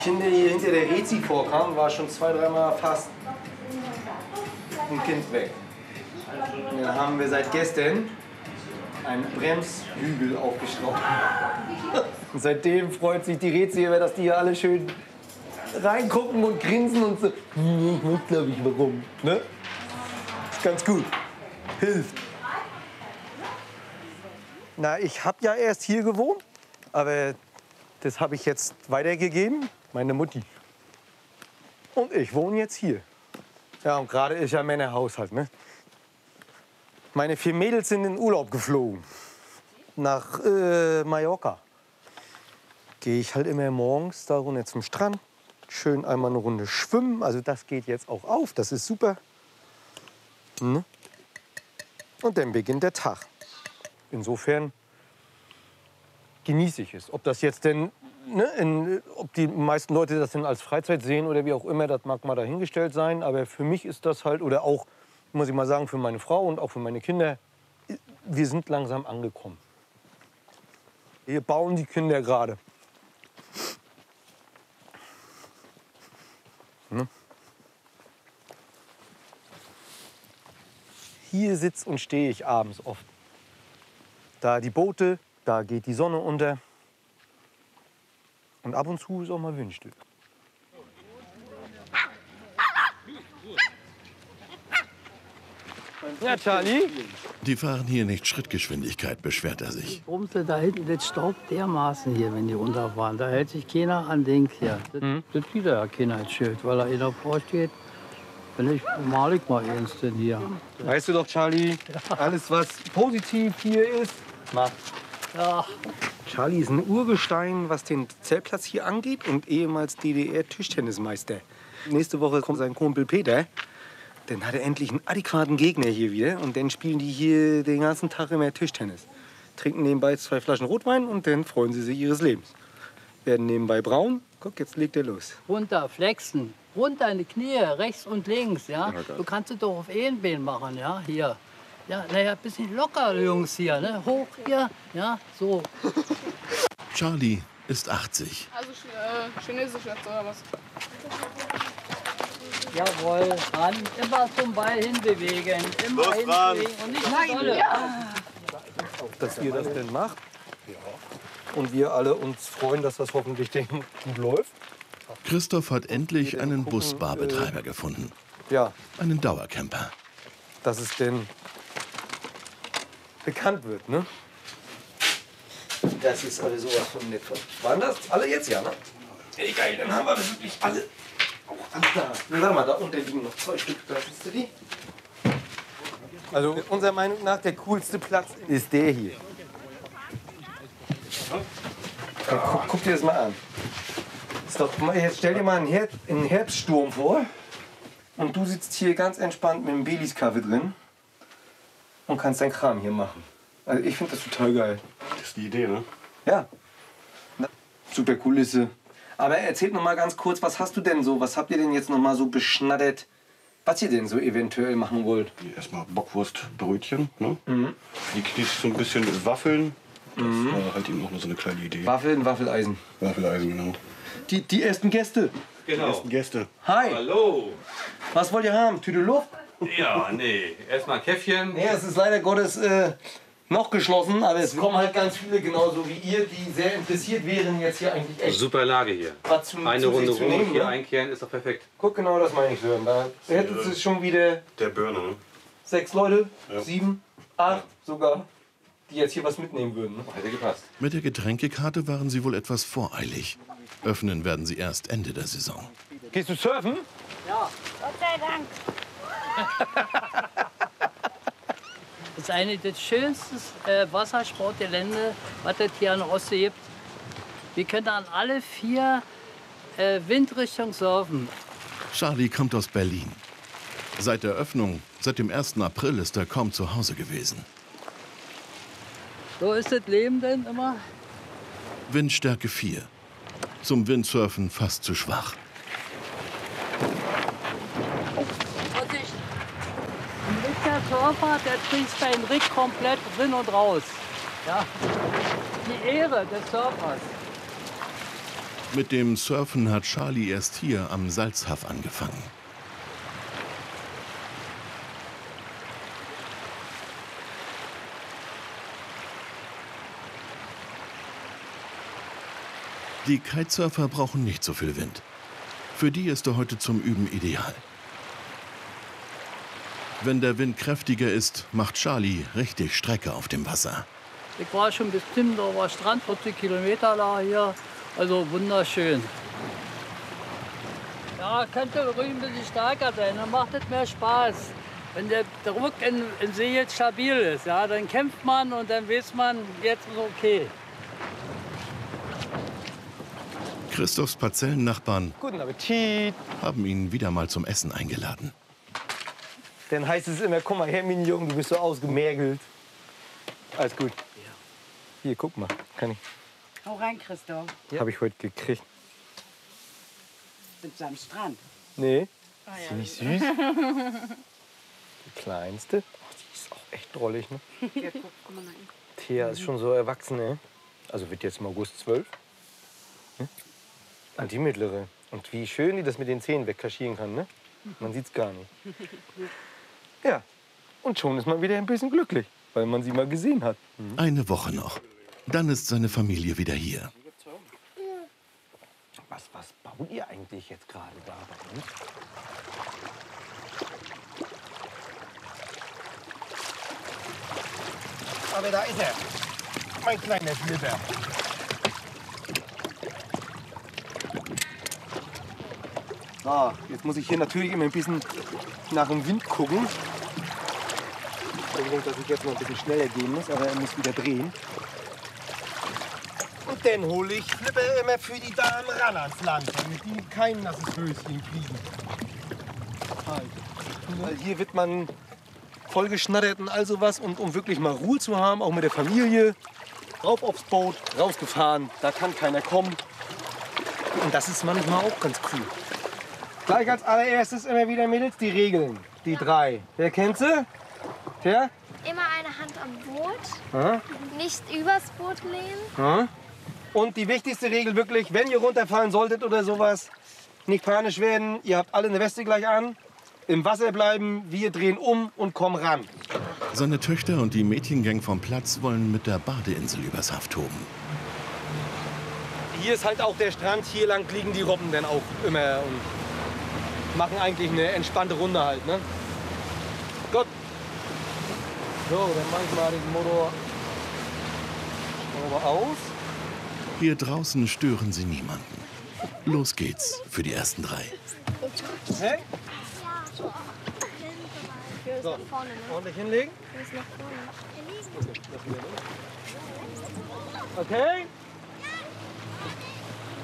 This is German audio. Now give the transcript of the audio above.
Kinder hier hinter der Rezi vorkamen, war schon 2-3 Mal fast ein Kind weg. Und dann haben wir seit gestern einen Bremshügel aufgeschraubt. Und seitdem freut sich die Rezi immer, dass die hier alle schön reingucken und grinsen und so. Ich weiß, glaube ich, warum. Ne? Ist ganz gut. Hilft. Na, ich habe ja erst hier gewohnt, aber das habe ich jetzt weitergegeben, meine Mutti. Und ich wohne jetzt hier. Ja, und gerade ist ja Männerhaushalt, ne? Meine 4 Mädels sind in Urlaub geflogen. Nach Mallorca. Gehe ich halt immer morgens da runter zum Strand. Schön einmal eine Runde schwimmen. Also das geht jetzt auch auf, das ist super. Ne? Und dann beginnt der Tag. Insofern genieße ich es. Ob das jetzt denn, ne, ob die meisten Leute das denn als Freizeit sehen oder wie auch immer, das mag mal dahingestellt sein. Aber für mich ist das halt, oder auch, muss ich mal sagen, für meine Frau und auch für meine Kinder, wir sind langsam angekommen. Wir bauen die Kinder gerade. Ne? Hier sitze und stehe ich abends oft. Da die Boote, da geht die Sonne unter. Und ab und zu ist auch mal Windstill. Ja, Charlie? Die fahren hier nicht Schrittgeschwindigkeit, beschwert er sich. Brumse da hinten, das staubt dermaßen hier, wenn die runterfahren. Da hält sich keiner an den hier. Das sieht ja keiner als Schild, weil da einer vorsteht. Wenn ich, mal ich mal eins denn hier. Weißt du doch, Charlie, alles was positiv hier ist, macht. Ja. Charlie ist ein Urgestein, was den Zeltplatz hier angeht und ehemals DDR-Tischtennismeister. Nächste Woche kommt sein Kumpel Peter. Dann hat er endlich einen adäquaten Gegner hier wieder. Und dann spielen die hier den ganzen Tag immer Tischtennis. Trinken nebenbei 2 Flaschen Rotwein und dann freuen sie sich ihres Lebens. Werden nebenbei braun. Guck, jetzt legt er los. Runter, flexen. Runter in die Knie, rechts und links. Ja? Du kannst es doch auf ein Bein machen, ja, hier. Ja, naja, ein bisschen locker, Jungs, hier, ne? Hoch hier, ja, so. Charlie ist 80. Also Chinesisch jetzt, oder was? Jawohl, ran, immer zum Ball hinbewegen. Immer hinbewegen und nicht dolle. Ja. Dass ihr das denn macht. Und wir alle uns freuen, dass das hoffentlich gut läuft. Christoph hat endlich einen Busbarbetreiber gefunden. Ja. Einen Dauercamper. Dass es denn bekannt wird, ne? Das ist alles sowas von nett. Waren das alle jetzt, ja, ne? Ey, geil, dann haben wir wirklich alle. Auch alles da. Na, sag mal, da unten liegen noch 2 Stück. Da siehst du die? Also, unserer Meinung nach, der coolste Platz ist der hier. Guck dir das mal an. Ist doch, jetzt stell dir mal einen Herbststurm vor. Und du sitzt hier ganz entspannt mit einem Baileys-Kaffee drin. Und kannst deinen Kram hier machen. Also ich finde das total geil. Das ist die Idee, ne? Ja. Super Kulisse. Aber erzählt noch mal ganz kurz, was hast du denn so? Was habt ihr denn jetzt noch mal so beschnattert, was ihr denn so eventuell machen wollt? Erstmal Bockwurstbrötchen, ne? Mhm. Die knetst so ein bisschen Waffeln. Das war halt eben auch nur so eine kleine Idee. Waffeln, Waffeleisen. Waffeleisen, genau. Die ersten Gäste. Genau. Die ersten Gäste. Hi. Hallo. Was wollt ihr haben? Tüte Luft? Ja, nee. Erstmal ein Käffchen. Nee, es ist leider Gottes noch geschlossen, aber es kommen halt ganz viele, genauso wie ihr, die sehr interessiert wären, jetzt hier eigentlich echt. Super Lage hier. Eine Runde rum und hier ne? einkehren ist doch perfekt. Guck, genau das meine ich, Sören. Da hättet es schon wieder Der Burner, ne? 6 Leute, Ja. 7, 8 sogar, die jetzt hier was mitnehmen würden. Ne? Hätte gepasst. Mit der Getränkekarte waren sie wohl etwas voreilig. Öffnen werden sie erst Ende der Saison. Gehst du surfen? Ja. Gott sei Dank. Das ist eine der schönsten Wassersportgelände, was es hier an der Ostsee gibt. Wir können an alle 4 Windrichtungen surfen. Charlie kommt aus Berlin. Seit der Öffnung, seit dem 1. April, ist er kaum zu Hause gewesen. So ist das Leben denn immer. Windstärke 4. Zum Windsurfen fast zu schwach. Vorsicht! Ein richtiger Surfer, der trinkt seinen Rig komplett drin und raus. Ja. Die Ehre des Surfers. Mit dem Surfen hat Charlie erst hier am Salzhaff angefangen. Die Kitesurfer brauchen nicht so viel Wind. Für die ist er heute zum Üben ideal. Wenn der Wind kräftiger ist, macht Charlie richtig Strecke auf dem Wasser. Ich war schon bestimmt auf der Strand, 40 Kilometer da hier. Also wunderschön. Ja, könnte ruhig ein bisschen stärker sein, dann macht es mehr Spaß. Wenn der Druck im See jetzt stabil ist, ja, dann kämpft man und dann weiß man, jetzt ist okay. Christophs Parzellennachbarn Guten Appetit. haben ihn wieder mal zum Essen eingeladen. Dann heißt es immer, guck mal her, Mini-Jungen, du bist so ausgemergelt. Alles gut. Hier, guck mal. Kann ich. Hau rein, Christoph. Habe ich heute gekriegt. Mit seinem Strand. Nee. Ist die nicht süß? Die kleinste. Oh, die ist auch echt drollig, ne? Ja, guck mal rein. Thea ist schon so erwachsen, ne? Also wird jetzt im August 12. Hm? Und die mittlere. Und wie schön die das mit den Zähnen wegkaschieren kann, ne? Man sieht's gar nicht. Ja. Und schon ist man wieder ein bisschen glücklich, weil man sie mal gesehen hat. Eine Woche noch. Dann ist seine Familie wieder hier. Was baut ihr eigentlich jetzt gerade da bei uns? Aber da ist er. Mein kleiner Flipper. So, jetzt muss ich hier natürlich immer ein bisschen nach dem Wind gucken. Ich denke, dass ich jetzt noch ein bisschen schneller gehen muss, aber er muss wieder drehen. Und dann hole ich Flipper immer für die Damen ran ans Land, damit die kein nasses Höschen kriegen. Weil hier wird man vollgeschnattert und all sowas. Und um wirklich mal Ruhe zu haben, auch mit der Familie, rauf aufs Boot, rausgefahren, da kann keiner kommen. Und das ist manchmal auch ganz cool. Gleich als allererstes immer wieder, Mädels, die Regeln. Die 3. Wer kennt sie? Wer? Immer eine Hand am Boot, Aha. nicht übers Boot lehnen. Aha. Und die wichtigste Regel wirklich, wenn ihr runterfallen solltet oder sowas, nicht panisch werden. Ihr habt alle eine Weste gleich an. Im Wasser bleiben, wir drehen um und kommen ran. Seine Töchter und die Mädchengang vom Platz wollen mit der Badeinsel übers Haff toben. Hier ist halt auch der Strand, hier lang liegen die Robben dann auch immer und machen eigentlich eine entspannte Runde halt, ne? Gut. So, dann mach ich mal den Motor aus. Hier draußen stören sie niemanden. Los geht's für die ersten 3. Hey? Hier ist So, nach vorne, ne? ordentlich hinlegen. Hier ist nach vorne. Okay.